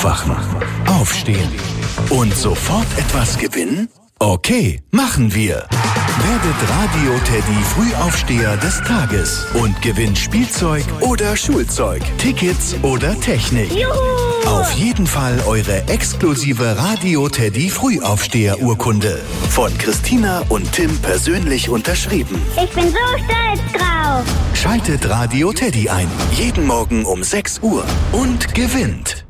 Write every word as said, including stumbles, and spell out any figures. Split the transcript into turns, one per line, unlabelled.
Aufwachen, aufstehen und sofort etwas gewinnen? Okay, machen wir. Werdet Radio Teddy Frühaufsteher des Tages und gewinnt Spielzeug oder Schulzeug, Tickets oder Technik.
Juhu!
Auf jeden Fall eure exklusive Radio Teddy Frühaufsteher-Urkunde. Von Christina und Tim persönlich unterschrieben.
Ich bin so stolz drauf.
Schaltet Radio Teddy ein. Jeden Morgen um sechs Uhr und gewinnt.